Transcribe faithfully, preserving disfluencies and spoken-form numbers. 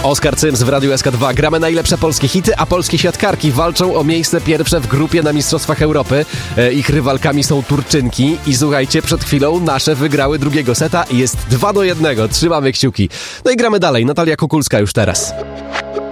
Oskar Cyms w Radiu S K dwa. Gramy najlepsze polskie hity, a polskie siatkarki walczą o miejsce pierwsze w grupie na Mistrzostwach Europy. E, ich rywalkami są Turczynki i słuchajcie, przed chwilą nasze wygrały drugiego seta i jest dwa do jednego. Trzymamy kciuki. No i gramy dalej. Natalia Kukulska już teraz.